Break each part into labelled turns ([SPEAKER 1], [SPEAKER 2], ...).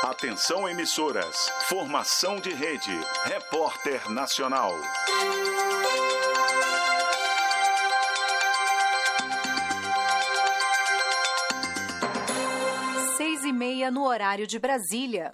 [SPEAKER 1] Atenção emissoras, formação de rede, Repórter Nacional.
[SPEAKER 2] 6:30 no horário de Brasília.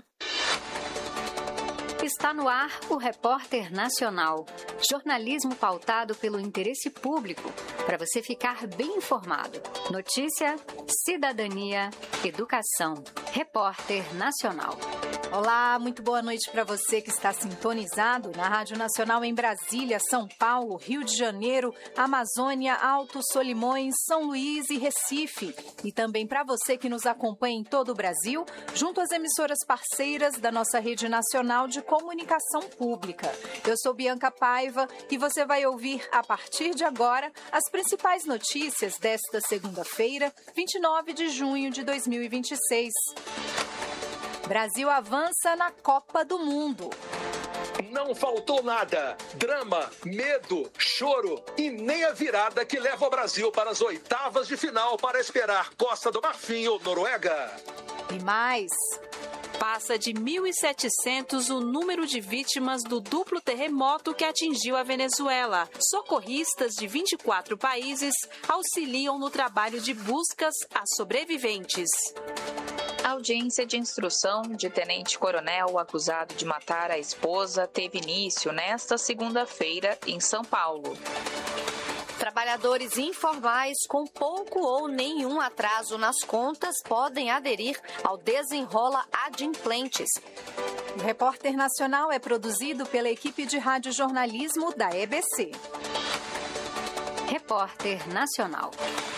[SPEAKER 3] Está no ar o Repórter Nacional. Jornalismo pautado pelo interesse público, para você ficar bem informado. Notícia, cidadania, educação. Repórter Nacional.
[SPEAKER 2] Olá, muito boa noite para você que está sintonizado na Rádio Nacional em Brasília, São Paulo, Rio de Janeiro, Amazônia, Alto Solimões, São Luís e Recife. E também para você que nos acompanha em todo o Brasil, junto às emissoras parceiras da nossa rede nacional de comunicação pública. Eu sou Bianca Paiva e você vai ouvir a partir de agora as principais notícias desta segunda-feira, 29 de junho de 2026. Brasil avança na Copa do Mundo.
[SPEAKER 4] Não faltou nada. Drama, medo, choro e nem a virada que leva o Brasil para as oitavas de final para esperar Costa do Marfim ou Noruega.
[SPEAKER 2] E mais...
[SPEAKER 5] Passa de 1.700 o número de vítimas do duplo terremoto que atingiu a Venezuela. Socorristas de 24 países auxiliam no trabalho de buscas a sobreviventes.
[SPEAKER 6] A audiência de instrução de tenente-coronel acusado de matar a esposa teve início nesta segunda-feira em São Paulo.
[SPEAKER 3] Trabalhadores informais com pouco ou nenhum atraso nas contas podem aderir ao Desenrola Adimplentes.
[SPEAKER 2] O Repórter Nacional é produzido pela equipe de radiojornalismo da EBC.
[SPEAKER 3] Repórter Nacional.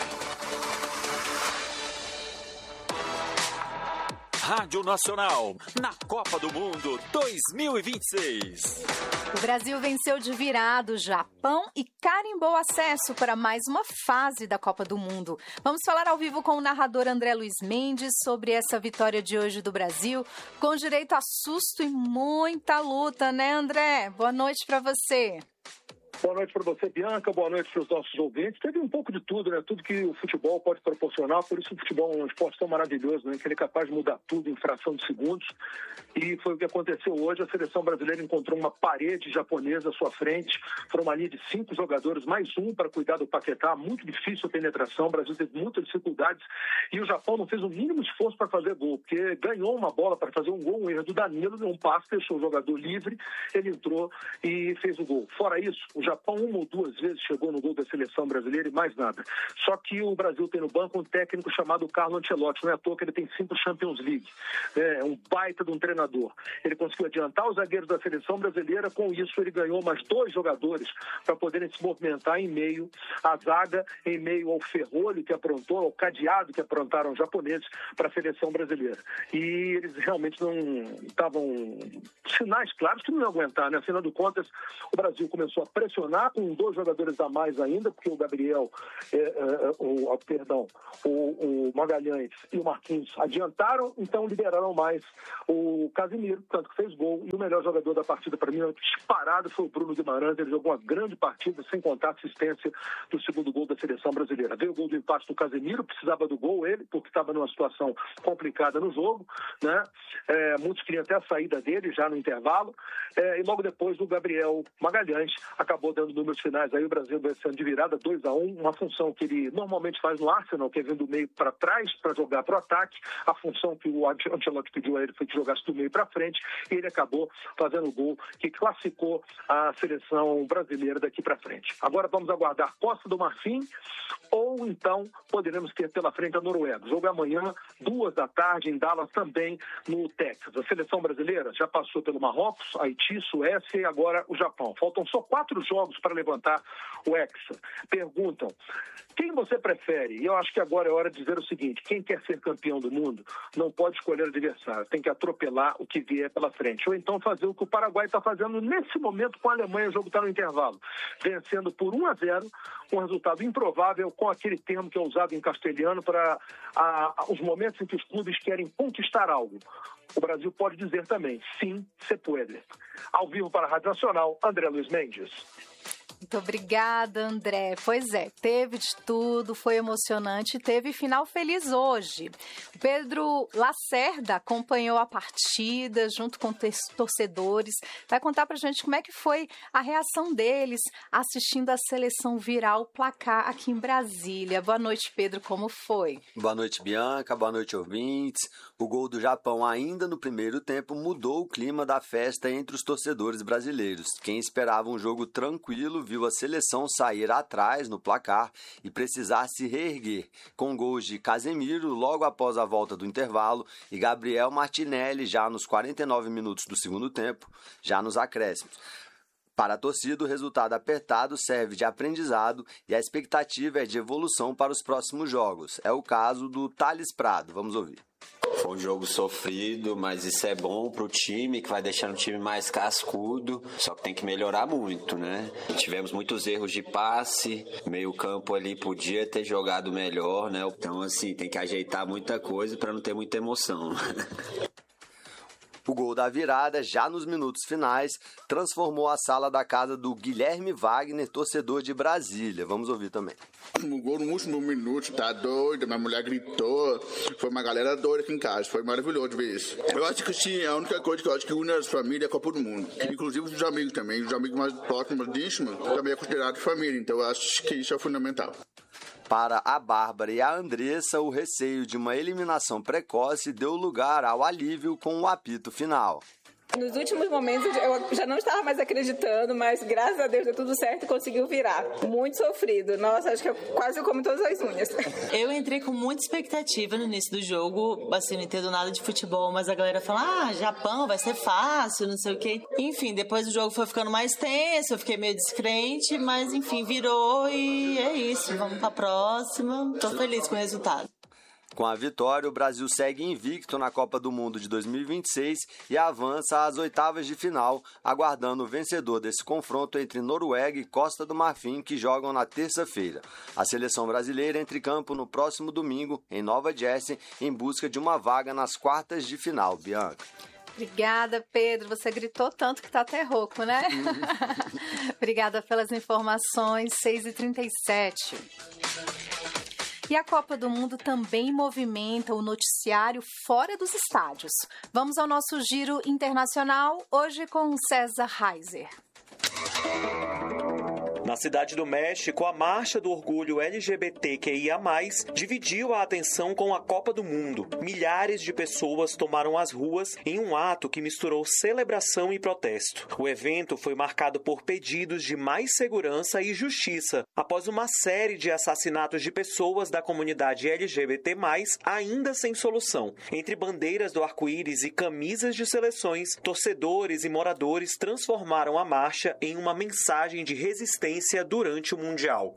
[SPEAKER 7] Rádio Nacional, na Copa do Mundo 2026.
[SPEAKER 2] O Brasil venceu de virada o Japão e carimbou acesso para mais uma fase da Copa do Mundo. Vamos falar ao vivo com o narrador André Luiz Mendes sobre essa vitória de hoje do Brasil, com direito a susto e muita luta, né, André? Boa noite para você.
[SPEAKER 8] Boa noite para você, Bianca. Boa noite para os nossos ouvintes. Teve um pouco de tudo, né? Tudo que o futebol pode proporcionar. Por isso o futebol é um esporte tão maravilhoso, né? Que ele é capaz de mudar tudo em fração de segundos. E foi o que aconteceu hoje. A seleção brasileira encontrou uma parede japonesa à sua frente. Foram uma linha de 5 jogadores, mais um para cuidar do Paquetá. Muito difícil a penetração. O Brasil teve muitas dificuldades. E o Japão não fez o mínimo esforço para fazer gol, porque ganhou uma bola para fazer um gol, um erro do Danilo, um passe, deixou o jogador livre. Ele entrou e fez o gol. Fora isso, o Japão uma ou duas vezes chegou no gol da seleção brasileira e mais nada. Só que o Brasil tem no banco um técnico chamado Carlo Ancelotti. Não é à toa que ele tem 5 Champions League. É um baita de um treinador. Ele conseguiu adiantar os zagueiros da seleção brasileira. Com isso, ele ganhou mais 2 jogadores para poderem se movimentar em meio à zaga, em meio ao ferrolho que aprontou, ao cadeado que aprontaram os japoneses para a seleção brasileira. E eles realmente não estavam sinais claros que não iam aguentar, né? Afinal de contas, o Brasil começou a pressionar com 2 jogadores a mais ainda, porque o Gabriel, o Magalhães e o Marquinhos adiantaram, então liberaram mais o Casimiro, tanto que fez gol, e o melhor jogador da partida para mim, disparado, foi o Bruno Guimarães. Ele jogou uma grande partida, sem contar a assistência do segundo gol da seleção brasileira. Veio o gol do empate do Casimiro, precisava do gol ele, porque estava numa situação complicada no jogo, né? Muitos queriam até a saída dele já no intervalo, e logo depois o Gabriel Magalhães acabou dando números finais. Aí o Brasil vencendo de virada 2-1, uma função que ele normalmente faz no Arsenal, que é vindo do meio para trás para jogar para o ataque. A função que o Ancelotti pediu a ele foi que jogasse do meio para frente, e ele acabou fazendo o gol que classificou a seleção brasileira daqui para frente. Agora vamos aguardar Costa do Marfim, ou então poderemos ter pela frente a Noruega. O jogo é amanhã, 14h, em Dallas, também no Texas. A seleção brasileira já passou pelo Marrocos, Haiti, Suécia e agora o Japão. Faltam só 4 jogos para levantar o Hexa. Perguntam, quem você prefere? E eu acho que agora é hora de dizer o seguinte: quem quer ser campeão do mundo não pode escolher adversário, tem que atropelar o que vier pela frente. Ou então fazer o que o Paraguai está fazendo nesse momento com a Alemanha. O jogo está no intervalo, vencendo por 1-0, um resultado improvável, com aquele termo que é usado em castelhano para os momentos em que os clubes querem conquistar algo. O Brasil pode dizer também, sim, se puede. Ao vivo para a Rádio Nacional, André Luiz Mendes.
[SPEAKER 2] Muito obrigada, André. Pois é, teve de tudo, foi emocionante, teve final feliz hoje. O Pedro Lacerda acompanhou a partida junto com torcedores. Vai contar pra gente como é que foi a reação deles assistindo a seleção virar o placar aqui em Brasília. Boa noite, Pedro, como foi?
[SPEAKER 9] Boa noite, Bianca. Boa noite, ouvintes. O gol do Japão ainda no primeiro tempo mudou o clima da festa entre os torcedores brasileiros. Quem esperava um jogo tranquilo viu a seleção sair atrás no placar e precisar se reerguer, com gols de Casemiro logo após a volta do intervalo e Gabriel Martinelli já nos 49 minutos do segundo tempo, já nos acréscimos. Para a torcida, o resultado apertado serve de aprendizado e a expectativa é de evolução para os próximos jogos. É o caso do Thales Prado. Vamos ouvir.
[SPEAKER 10] Foi um jogo sofrido, mas isso é bom pro time, que vai deixando o time mais cascudo, só que tem que melhorar muito, né? Tivemos muitos erros de passe, meio campo ali podia ter jogado melhor, né? Então, assim, tem que ajeitar muita coisa para não ter muita emoção.
[SPEAKER 9] O gol da virada, já nos minutos finais, transformou a sala da casa do Guilherme Wagner, torcedor de Brasília. Vamos ouvir também.
[SPEAKER 11] O gol no último minuto, tá doido, minha mulher gritou, foi uma galera doida aqui em casa, foi maravilhoso ver isso. Eu acho que sim, a única coisa que eu acho que une as famílias é a Copa do Mundo, inclusive os amigos também, os amigos mais próximos, íntimos, também é considerado família, então eu acho que isso é fundamental.
[SPEAKER 9] Para a Bárbara e a Andressa, o receio de uma eliminação precoce deu lugar ao alívio com o apito final.
[SPEAKER 12] Nos últimos momentos eu já não estava mais acreditando, mas graças a Deus deu tudo certo e conseguiu virar. Muito sofrido. Nossa, acho que eu quase comi todas as unhas.
[SPEAKER 13] Eu entrei com muita expectativa no início do jogo, assim, não entendo nada de futebol, mas a galera fala, Japão, vai ser fácil, não sei o quê. Enfim, depois o jogo foi ficando mais tenso, eu fiquei meio descrente, mas enfim, virou e é isso. Vamos pra próxima. Tô feliz com o resultado.
[SPEAKER 9] Com a vitória, o Brasil segue invicto na Copa do Mundo de 2026 e avança às oitavas de final, aguardando o vencedor desse confronto entre Noruega e Costa do Marfim, que jogam na terça-feira. A seleção brasileira entra em campo no próximo domingo, em Nova Jersey, em busca de uma vaga nas quartas de final. Bianca.
[SPEAKER 2] Obrigada, Pedro. Você gritou tanto que tá até rouco, né? Obrigada pelas informações. 6h37. E a Copa do Mundo também movimenta o noticiário fora dos estádios. Vamos ao nosso giro internacional, hoje com César Heiser.
[SPEAKER 14] Na Cidade do México, a Marcha do Orgulho LGBTQIA+, dividiu a atenção com a Copa do Mundo. Milhares de pessoas tomaram as ruas em um ato que misturou celebração e protesto. O evento foi marcado por pedidos de mais segurança e justiça, após uma série de assassinatos de pessoas da comunidade LGBT+, ainda sem solução. Entre bandeiras do arco-íris e camisas de seleções, torcedores e moradores transformaram a marcha em uma mensagem de resistência durante o Mundial.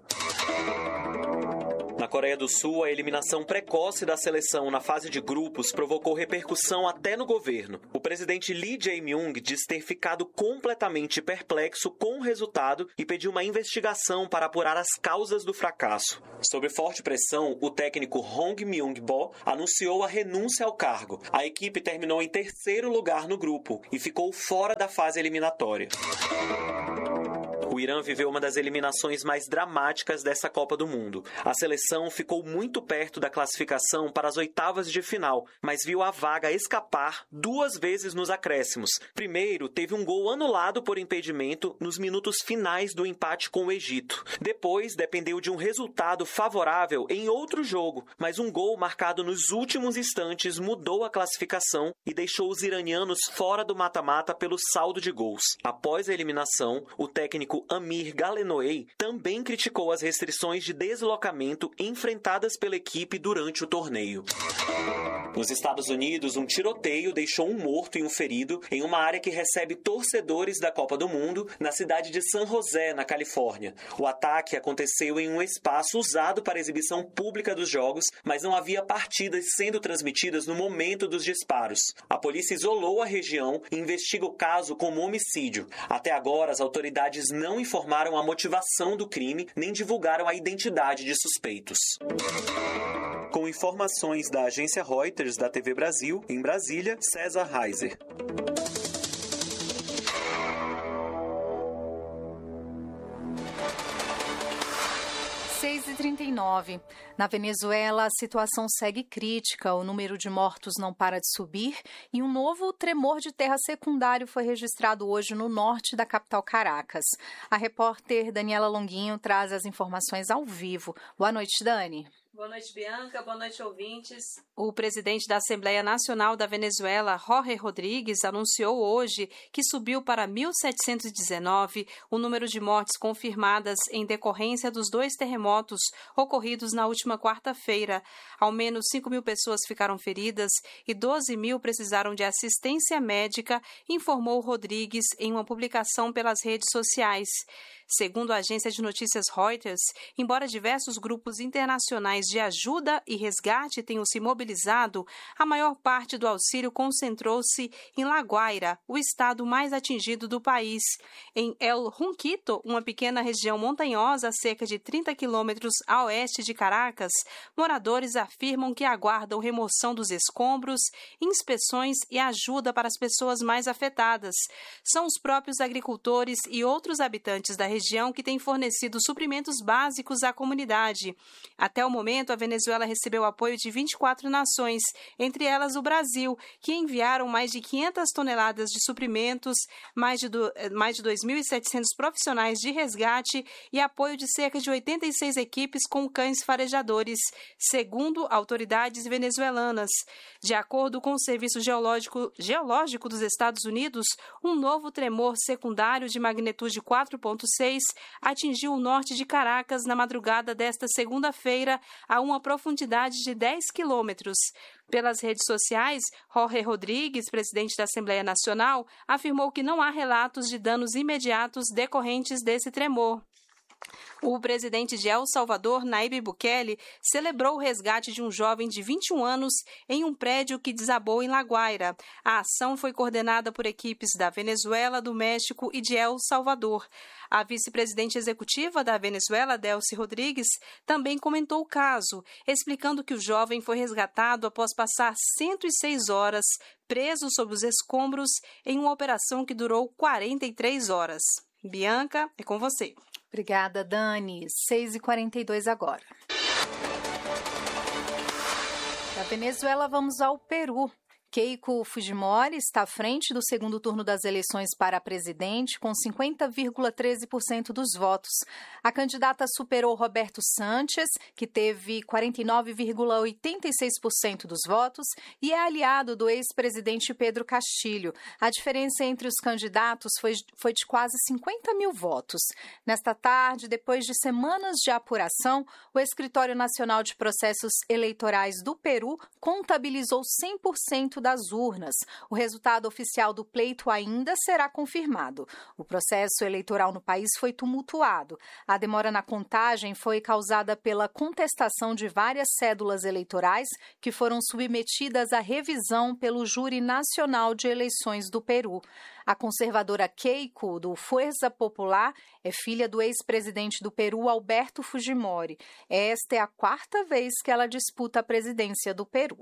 [SPEAKER 14] Na Coreia do Sul, a eliminação precoce da seleção na fase de grupos provocou repercussão até no governo. O presidente Lee Jae-myung diz ter ficado completamente perplexo com o resultado e pediu uma investigação para apurar as causas do fracasso. Sob forte pressão, o técnico Hong Myung-bo anunciou a renúncia ao cargo. A equipe terminou em terceiro lugar no grupo e ficou fora da fase eliminatória. O Irã viveu uma das eliminações mais dramáticas dessa Copa do Mundo. A seleção ficou muito perto da classificação para as oitavas de final, mas viu a vaga escapar 2 vezes nos acréscimos. Primeiro, teve um gol anulado por impedimento nos minutos finais do empate com o Egito. Depois, dependeu de um resultado favorável em outro jogo, mas um gol marcado nos últimos instantes mudou a classificação e deixou os iranianos fora do mata-mata pelo saldo de gols. Após a eliminação, o técnico Amir Galenoei também criticou as restrições de deslocamento enfrentadas pela equipe durante o torneio. Nos Estados Unidos, um tiroteio deixou um morto e um ferido em uma área que recebe torcedores da Copa do Mundo na cidade de San José, na Califórnia. O ataque aconteceu em um espaço usado para exibição pública dos jogos, mas não havia partidas sendo transmitidas no momento dos disparos. A polícia isolou a região e investiga o caso como homicídio. Até agora, as autoridades não informaram a motivação do crime nem divulgaram a identidade de suspeitos. Com informações da agência Reuters da TV Brasil, em Brasília, César Heiser.
[SPEAKER 2] 6h39. Na Venezuela, a situação segue crítica. O número de mortos não para de subir e um novo tremor de terra secundário foi registrado hoje no norte da capital Caracas. A repórter Daniela Longuinho traz as informações ao vivo. Boa noite, Dani.
[SPEAKER 5] Boa noite, Bianca. Boa noite, ouvintes. O presidente da Assembleia Nacional da Venezuela, Jorge Rodríguez, anunciou hoje que subiu para 1.719 o número de mortes confirmadas em decorrência dos 2 terremotos ocorridos na última quarta-feira. Ao menos 5.000 pessoas ficaram feridas e 12.000 precisaram de assistência médica, informou Rodríguez em uma publicação pelas redes sociais. Segundo a agência de notícias Reuters, embora diversos grupos internacionais de ajuda e resgate tenham se mobilizado, a maior parte do auxílio concentrou-se em La Guaira, o estado mais atingido do país. Em El Junquito, uma pequena região montanhosa a cerca de 30 quilômetros a oeste de Caracas, moradores afirmam que aguardam remoção dos escombros, inspeções e ajuda para as pessoas mais afetadas. São os próprios agricultores e outros habitantes da região que tem fornecido suprimentos básicos à comunidade. Até o momento, a Venezuela recebeu apoio de 24 nações, entre elas o Brasil, que enviaram mais de 500 toneladas de suprimentos, mais de 2.700 profissionais de resgate e apoio de cerca de 86 equipes com cães farejadores, segundo autoridades venezuelanas. De acordo com o Serviço Geológico dos Estados Unidos, um novo tremor secundário de magnitude 4.6 atingiu o norte de Caracas na madrugada desta segunda-feira a uma profundidade de 10 quilômetros. Pelas redes sociais, Jorge Rodríguez, presidente da Assembleia Nacional, afirmou que não há relatos de danos imediatos decorrentes desse tremor. O presidente de El Salvador, Nayib Bukele, celebrou o resgate de um jovem de 21 anos em um prédio que desabou em La Guaira. A ação foi coordenada por equipes da Venezuela, do México e de El Salvador. A vice-presidente executiva da Venezuela, Delcy Rodrigues, também comentou o caso, explicando que o jovem foi resgatado após passar 106 horas preso sob os escombros em uma operação que durou 43 horas. Bianca, é com você.
[SPEAKER 2] Obrigada, Dani. 6h42 agora. Da Venezuela, vamos ao Peru. Keiko Fujimori está à frente do segundo turno das eleições para presidente, com 50,13% dos votos. A candidata superou Roberto Sánchez, que teve 49,86% dos votos, e é aliado do ex-presidente Pedro Castilho. A diferença entre os candidatos foi de quase 50 mil votos. Nesta tarde, depois de semanas de apuração, o Escritório Nacional de Processos Eleitorais do Peru contabilizou 100% das urnas. O resultado oficial do pleito ainda será confirmado. O processo eleitoral no país foi tumultuado. A demora na contagem foi causada pela contestação de várias cédulas eleitorais que foram submetidas à revisão pelo Júri Nacional de Eleições do Peru. A conservadora Keiko, do Fuerza Popular, é filha do ex-presidente do Peru, Alberto Fujimori. Esta é a 4ª vez que ela disputa a presidência do Peru.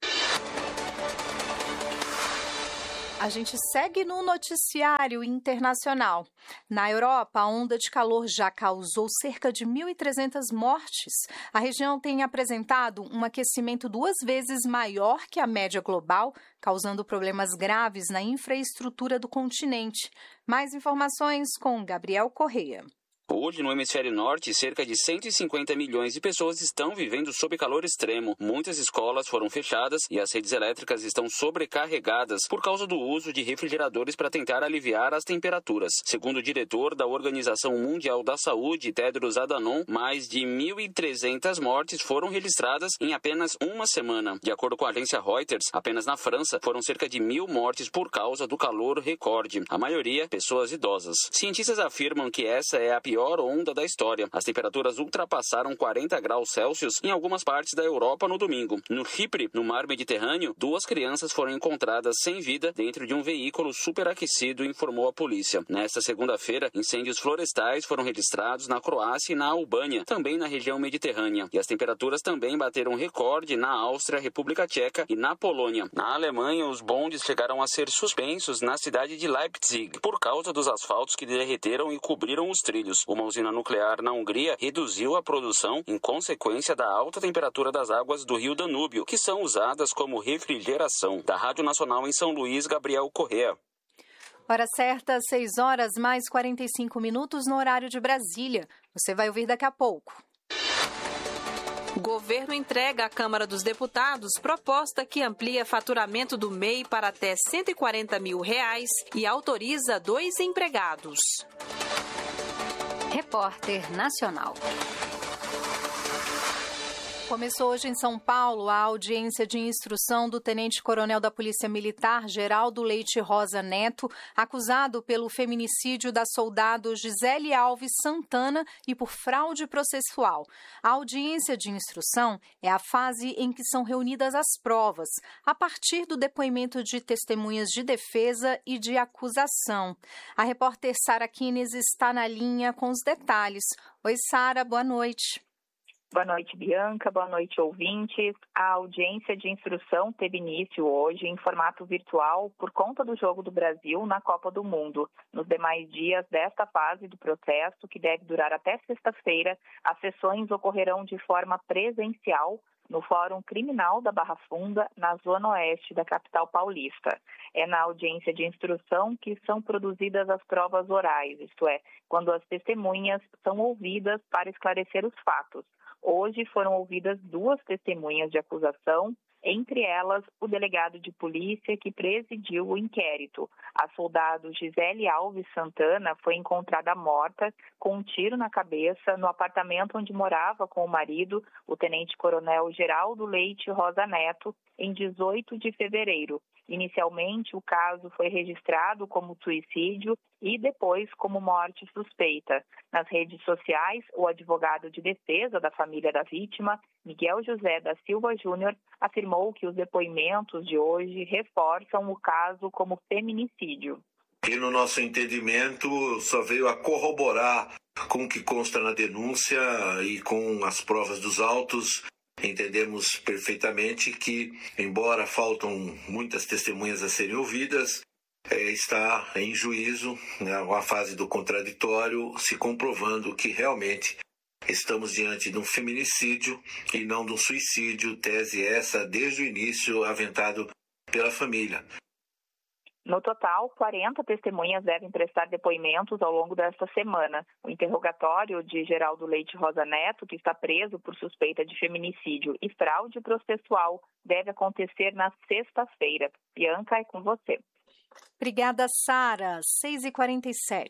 [SPEAKER 2] A gente segue no noticiário internacional. Na Europa, a onda de calor já causou cerca de 1.300 mortes. A região tem apresentado um aquecimento 2 vezes maior que a média global, causando problemas graves na infraestrutura do continente. Mais informações com Gabriel Correia.
[SPEAKER 15] Hoje, no hemisfério norte, cerca de 150 milhões de pessoas estão vivendo sob calor extremo. Muitas escolas foram fechadas e as redes elétricas estão sobrecarregadas por causa do uso de refrigeradores para tentar aliviar as temperaturas. Segundo o diretor da Organização Mundial da Saúde, Tedros Adhanom, mais de 1.300 mortes foram registradas em apenas uma semana. De acordo com a agência Reuters, apenas na França foram cerca de 1.000 mortes por causa do calor recorde. A maioria, pessoas idosas. Cientistas afirmam que essa é a pior onda da história. As temperaturas ultrapassaram 40 graus Celsius em algumas partes da Europa no domingo. No Chipre, no mar Mediterrâneo, 2 crianças foram encontradas sem vida dentro de um veículo superaquecido, informou a polícia. Nesta segunda-feira, incêndios florestais foram registrados na Croácia e na Albânia, também na região mediterrânea. E as temperaturas também bateram recorde na Áustria, República Tcheca e na Polônia. Na Alemanha, os bondes chegaram a ser suspensos na cidade de Leipzig por causa dos asfaltos que derreteram e cobriram os trilhos. Uma usina nuclear na Hungria reduziu a produção em consequência da alta temperatura das águas do rio Danúbio, que são usadas como refrigeração. Da Rádio Nacional em São Luís, Gabriel Correa.
[SPEAKER 2] Hora certa, 6h mais 45 no horário de Brasília. Você vai ouvir daqui a pouco.
[SPEAKER 5] O governo entrega à Câmara dos Deputados proposta que amplia faturamento do MEI para até R$ 140 mil e autoriza 2 empregados.
[SPEAKER 3] Repórter Nacional.
[SPEAKER 2] Começou hoje em São Paulo a audiência de instrução do tenente-coronel da Polícia Militar, Geraldo Leite Rosa Neto, acusado pelo feminicídio da soldado Gisele Alves Santana e por fraude processual. A audiência de instrução é a fase em que são reunidas as provas, a partir do depoimento de testemunhas de defesa e de acusação. A repórter Sara Kines está na linha com os detalhes. Oi, Sara, boa noite.
[SPEAKER 6] Boa noite, Bianca. Boa noite, ouvintes. A audiência de instrução teve início hoje em formato virtual por conta do Jogo do Brasil na Copa do Mundo. Nos demais dias desta fase do processo, que deve durar até sexta-feira, as sessões ocorrerão de forma presencial no Fórum Criminal da Barra Funda, na zona oeste da capital paulista. É na audiência de instrução que são produzidas as provas orais, isto é, quando as testemunhas são ouvidas para esclarecer os fatos. Hoje foram ouvidas 2 testemunhas de acusação, entre elas o delegado de polícia que presidiu o inquérito. A soldado Gisele Alves Santana foi encontrada morta com um tiro na cabeça no apartamento onde morava com o marido, o tenente-coronel Geraldo Leite Rosa Neto, em 18 de fevereiro. Inicialmente, o caso foi registrado como suicídio e depois como morte suspeita. Nas redes sociais, o advogado de defesa da família da vítima, Miguel José da Silva Júnior, afirmou que os depoimentos de hoje reforçam o caso como feminicídio.
[SPEAKER 16] E no nosso entendimento, só veio a corroborar com o que consta na denúncia e com as provas dos autos. Entendemos perfeitamente que, embora faltam muitas testemunhas a serem ouvidas, está em juízo, a fase do contraditório, se comprovando que realmente estamos diante de um feminicídio e não de um suicídio, tese essa desde o início aventado pela família.
[SPEAKER 6] No total, 40 testemunhas devem prestar depoimentos ao longo desta semana. O interrogatório de Geraldo Leite Rosa Neto, que está preso por suspeita de feminicídio e fraude processual, deve acontecer na sexta-feira. Bianca, é com você.
[SPEAKER 2] Obrigada, Sara. 6h47.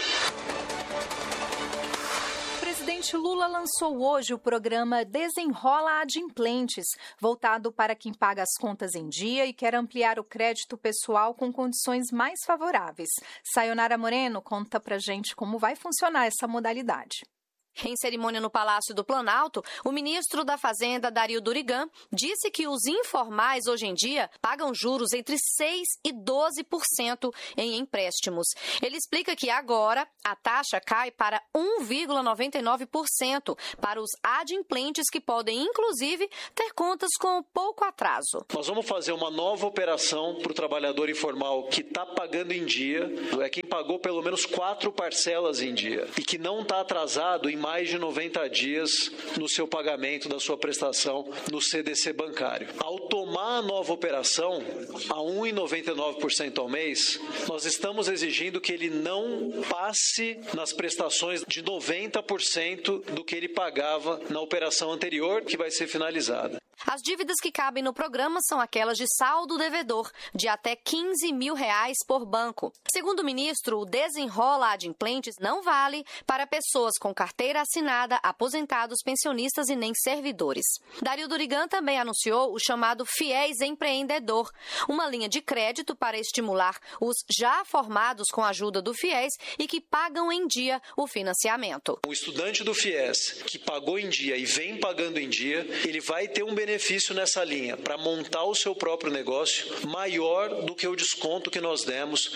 [SPEAKER 2] O presidente Lula lançou hoje o programa Desenrola Adimplentes, voltado para quem paga as contas em dia e quer ampliar o crédito pessoal com condições mais favoráveis. Sayonara Moreno conta pra gente como vai funcionar essa modalidade.
[SPEAKER 17] Em cerimônia no Palácio do Planalto, o ministro da Fazenda, Dario Durigan, disse que os informais hoje em dia pagam juros entre 6% e 12% em empréstimos. Ele explica que agora a taxa cai para 1,99% para os adimplentes que podem, inclusive, ter contas com pouco atraso.
[SPEAKER 18] Nós vamos fazer uma nova operação para o trabalhador informal que está pagando em dia, é quem pagou pelo menos 4 parcelas em dia e que não está atrasado em mais de 90 dias no seu pagamento da sua prestação no CDC bancário. Ao tomar a nova operação, a 1,99% ao mês, nós estamos exigindo que ele não passe nas prestações de 90% do que ele pagava na operação anterior, que vai ser finalizada.
[SPEAKER 17] As dívidas que cabem no programa são aquelas de saldo devedor, de até R$15 mil por banco. Segundo o ministro, o Desenrola Adimplentes não vale para pessoas com carteira assinada, aposentados, pensionistas e nem servidores. Dario Durigan também anunciou o chamado FIES Empreendedor, uma linha de crédito para estimular os já formados com a ajuda do FIES e que pagam em dia o financiamento.
[SPEAKER 18] O estudante do FIES que pagou em dia e vem pagando em dia, ele vai ter um benefício nessa linha para montar o seu próprio negócio maior do que o desconto que nós demos para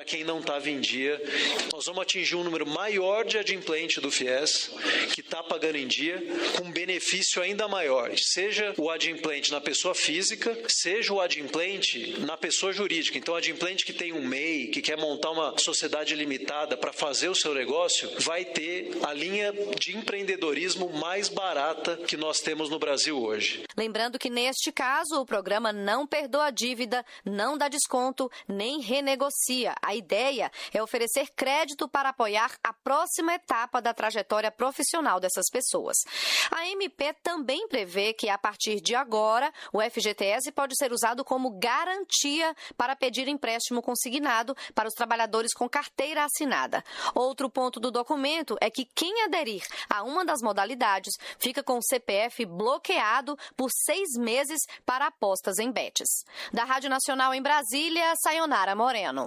[SPEAKER 18] para quem não estava em dia. Nós vamos atingir um número maior de adimplente do FIES, que está pagando em dia, com benefício ainda maior. Seja o adimplente na pessoa física, seja o adimplente na pessoa jurídica. Então, o adimplente que tem um MEI, que quer montar uma sociedade limitada para fazer o seu negócio, vai ter a linha de empreendedorismo mais barata que nós temos no Brasil hoje.
[SPEAKER 17] Lembrando que, neste caso, o programa não perdoa a dívida, não dá desconto, nem renegocia. A ideia é oferecer crédito para apoiar a próxima etapa da trajetória profissional dessas pessoas. A MP também prevê que, a partir de agora, o FGTS pode ser usado como garantia para pedir empréstimo consignado para os trabalhadores com carteira assinada. Outro ponto do documento é que quem aderir a uma das modalidades fica com o CPF bloqueado por 6 meses para apostas em bets. Da Rádio Nacional em Brasília, Sayonara Moreno.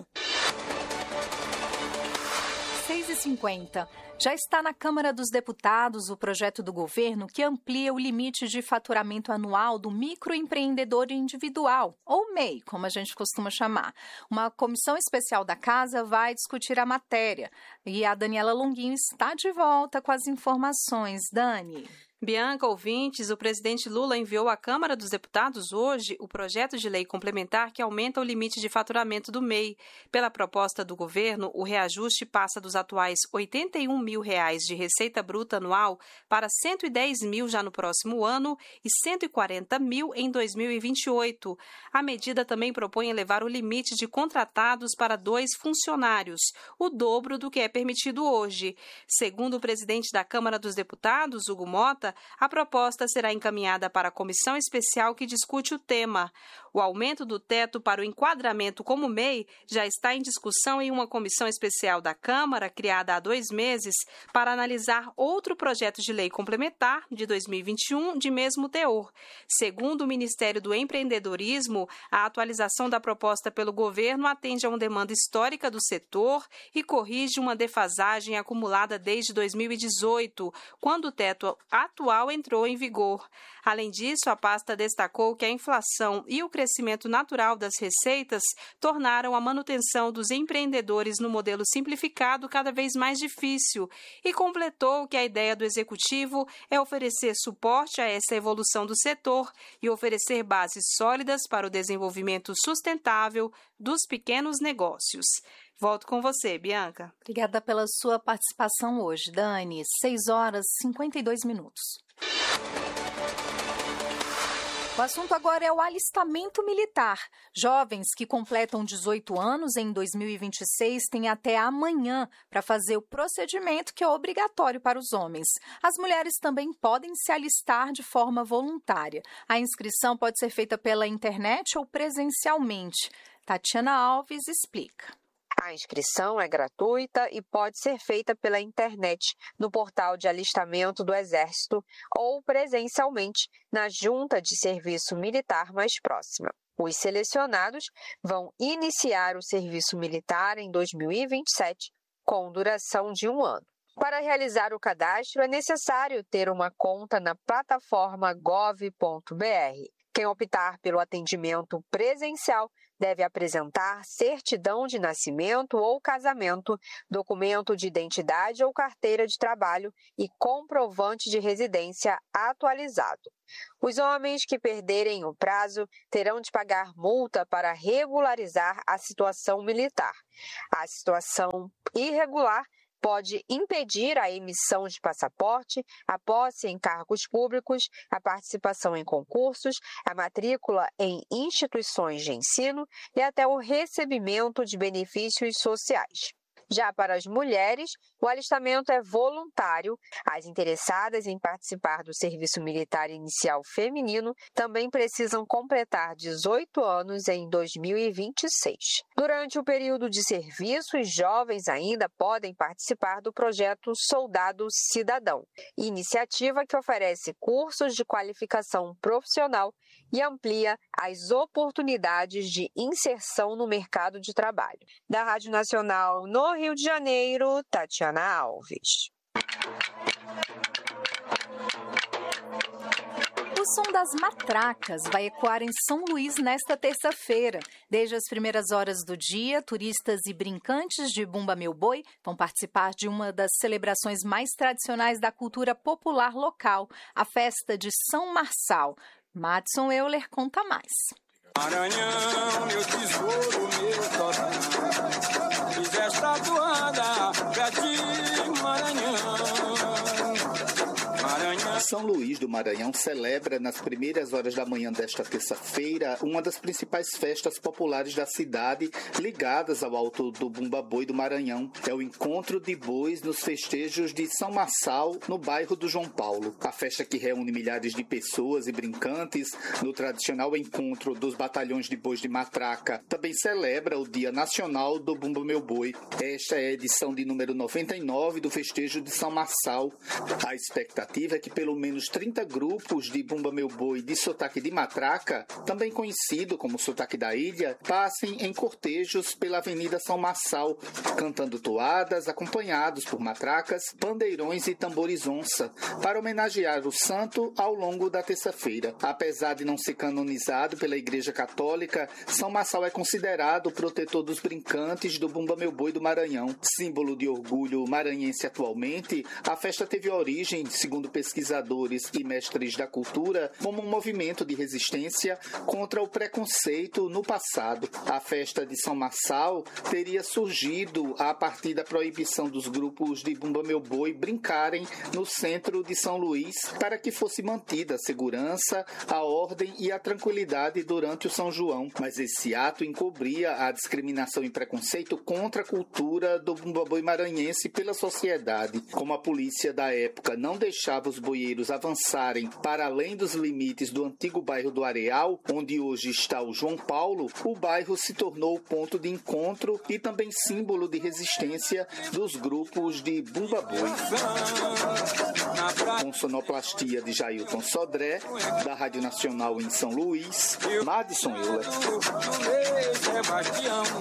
[SPEAKER 2] 6h50. Já está na Câmara dos Deputados o projeto do governo que amplia o limite de faturamento anual do microempreendedor individual, ou MEI, como a gente costuma chamar. Uma comissão especial da Casa vai discutir a matéria. E a Daniela Longuinho está de volta com as informações. Dani.
[SPEAKER 5] Bianca, ouvintes, o presidente Lula enviou à Câmara dos Deputados hoje o projeto de lei complementar que aumenta o limite de faturamento do MEI. Pela proposta do governo, o reajuste passa dos atuais R$ 81 mil de receita bruta anual para R$ 110 mil já no próximo ano e R$ 140 mil em 2028. A medida também propõe elevar o limite de contratados para 2 funcionários, o dobro do que é permitido hoje. Segundo o presidente da Câmara dos Deputados, Hugo Mota, a proposta será encaminhada para a comissão especial que discute o tema. O aumento do teto para o enquadramento como MEI já está em discussão em uma comissão especial da Câmara, criada há 2 meses, para analisar outro projeto de lei complementar de 2021 de mesmo teor. Segundo o Ministério do Empreendedorismo, a atualização da proposta pelo governo atende a uma demanda histórica do setor e corrige uma defasagem acumulada desde 2018, quando o teto atual entrou em vigor. Além disso, a pasta destacou que a inflação e o crescimento natural das receitas tornaram a manutenção dos empreendedores no modelo simplificado cada vez mais difícil e completou que a ideia do Executivo é oferecer suporte a essa evolução do setor e oferecer bases sólidas para o desenvolvimento sustentável dos pequenos negócios. Volto com você, Bianca.
[SPEAKER 2] Obrigada pela sua participação hoje, Dani. 6h52. O assunto agora é o alistamento militar. Jovens que completam 18 anos em 2026 têm até amanhã para fazer o procedimento que é obrigatório para os homens. As mulheres também podem se alistar de forma voluntária. A inscrição pode ser feita pela internet ou presencialmente. Tatiana Alves explica.
[SPEAKER 19] A inscrição é gratuita e pode ser feita pela internet, no portal de alistamento do Exército ou presencialmente na junta de serviço militar mais próxima. Os selecionados vão iniciar o serviço militar em 2027, com duração de 1 ano. Para realizar o cadastro, é necessário ter uma conta na plataforma gov.br. Quem optar pelo atendimento presencial deve apresentar certidão de nascimento ou casamento, documento de identidade ou carteira de trabalho e comprovante de residência atualizado. Os homens que perderem o prazo terão de pagar multa para regularizar a situação militar. A situação irregular pode impedir a emissão de passaporte, a posse em cargos públicos, a participação em concursos, a matrícula em instituições de ensino e até o recebimento de benefícios sociais. Já para as mulheres, o alistamento é voluntário. As interessadas em participar do serviço militar inicial feminino também precisam completar 18 anos em 2026. Durante o período de serviço, os jovens ainda podem participar do projeto Soldado Cidadão, iniciativa que oferece cursos de qualificação profissional e amplia as oportunidades de inserção no mercado de trabalho. Da Rádio Nacional no Rio de Janeiro, Tatiana Alves.
[SPEAKER 2] O som das matracas vai ecoar em São Luís nesta terça-feira. Desde as primeiras horas do dia, turistas e brincantes de Bumba Meu Boi vão participar de uma das celebrações mais tradicionais da cultura popular local, a festa de São Marçal. Madison Euler conta mais.
[SPEAKER 20] Maranhão, meu tesouro, meu total, fiz esta toada pra ti, Maranhão.
[SPEAKER 21] São Luís do Maranhão celebra nas primeiras horas da manhã desta terça-feira uma das principais festas populares da cidade ligadas ao alto do Bumba Boi do Maranhão. É o encontro de bois nos festejos de São Marçal, no bairro do João Paulo. A festa que reúne milhares de pessoas e brincantes no tradicional encontro dos batalhões de bois de matraca. Também celebra o Dia Nacional do Bumba Meu Boi. Esta é a edição de número 99 do festejo de São Marçal. A expectativa é que pelo menos 30 grupos de Bumba Meu Boi de sotaque de matraca, também conhecido como sotaque da ilha, passem em cortejos pela Avenida São Marçal, cantando toadas, acompanhados por matracas, pandeirões e tambores onça, para homenagear o santo ao longo da terça-feira. Apesar de não ser canonizado pela Igreja Católica, São Marçal é considerado o protetor dos brincantes do Bumba Meu Boi do Maranhão. Símbolo de orgulho maranhense atualmente, a festa teve origem, segundo pesquisadores e mestres da cultura, como um movimento de resistência contra o preconceito no passado. A festa de São Marçal teria surgido a partir da proibição dos grupos de Bumba Meu Boi brincarem no centro de São Luís para que fosse mantida a segurança, a ordem e a tranquilidade durante o São João. Mas esse ato encobria a discriminação e preconceito contra a cultura do Bumba Boi maranhense pela sociedade. Como a polícia da época não deixava os boieiros avançarem para além dos limites do antigo bairro do Areal, onde hoje está o João Paulo, o bairro se tornou ponto de encontro e também símbolo de resistência dos grupos de Bumba Boi. Com sonoplastia de Jailton Sodré, da Rádio Nacional em São Luís, Madison Euler.